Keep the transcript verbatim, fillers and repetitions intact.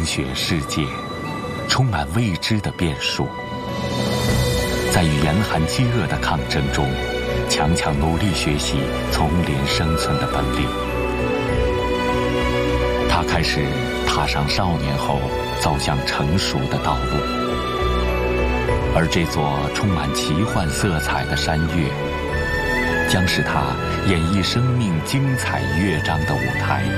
雪世界，充满未知的变数。在与严寒饥饿的抗争中，强强努力学习丛林生存的本领。他开始踏上少年后走向成熟的道路，而这座充满奇幻色彩的山岳，将是他演绎生命精彩乐章的舞台。